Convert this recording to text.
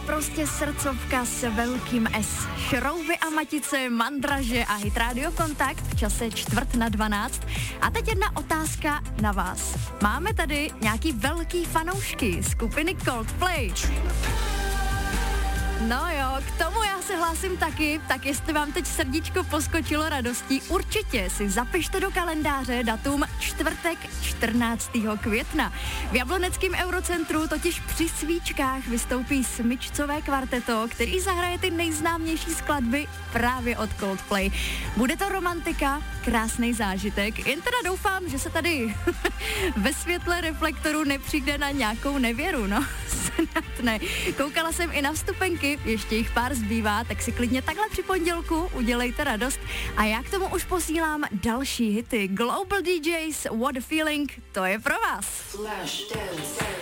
prostě srdcovka s velkým S. Šrouby a matice, mandraže a Hit Radio Kontakt v čase 11:45. A teď jedna otázka na vás. Máme tady nějaký velký fanoušky skupiny Coldplay? No jo, k tomu já se hlásím taky, tak jestli vám teď srdíčko poskočilo radostí, určitě si zapište do kalendáře datum čtvrtek 14. května. V Jabloneckém Eurocentru totiž při svíčkách vystoupí smyčcové kvarteto, který zahraje ty nejznámější skladby právě od Coldplay. Bude to romantika, krásný zážitek, jen teda doufám, že se tady ve světle reflektoru nepřijde na nějakou nevěru, no. Snad ne. Koukala jsem i na vstupenky, ještě jich pár zbývá, tak si klidně takhle při pondělku udělejte radost. A já k tomu už posílám další hity. Global DJs, What a Feeling, to je pro vás. Flash dance.